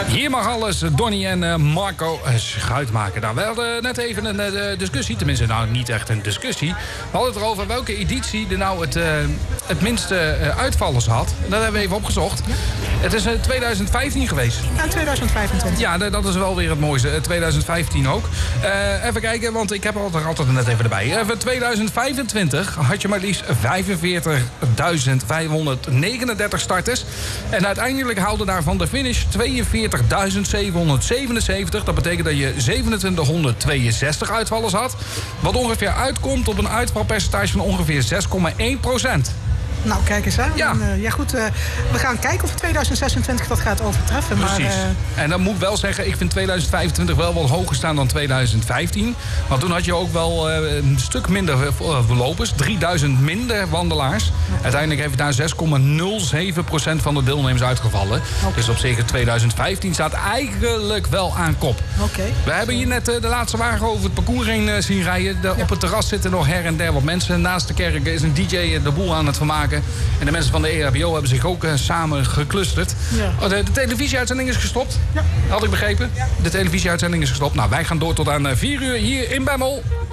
Hier mag alles, Donnie en Marco Schuitmaker. Nou, we hadden net even een discussie, tenminste nou niet echt een discussie. We hadden het erover welke editie er nou het minste uitvallers had. Dat hebben we even opgezocht. Het is 2015 geweest. Ja, 2025. Ja, dat is wel weer het mooiste. 2015 ook. Even kijken, want ik heb er altijd net even erbij. Voor 2025 had je maar liefst 45.539 starters. En uiteindelijk haalde daarvan de finish 42.777. Dat betekent dat je 2762 uitvallers had. Wat ongeveer uitkomt op een uitvalpercentage van ongeveer 6,1%. Nou, kijk eens aan. Ja. En, goed, we gaan kijken of 2026 dat gaat overtreffen. Precies. Maar, en dan moet ik wel zeggen, ik vind 2025 wel wat hoger staan dan 2015. Want toen had je ook wel een stuk minder lopers. 3000 minder wandelaars. Uiteindelijk heeft daar 6,07% van de deelnemers uitgevallen. Dus op zich 2015 staat eigenlijk wel aan kop. We hebben hier net de laatste wagen over het parcours heen zien rijden. Op het terras zitten nog her en der wat mensen. Naast de kerk is een DJ de boel aan het vermaken. En de mensen van de EHBO hebben zich ook samen geclusterd. Ja. De televisieuitzending is gestopt. Ja. Had ik begrepen. Ja. De televisieuitzending is gestopt. Nou, wij gaan door tot aan 4 uur hier in Bemmel.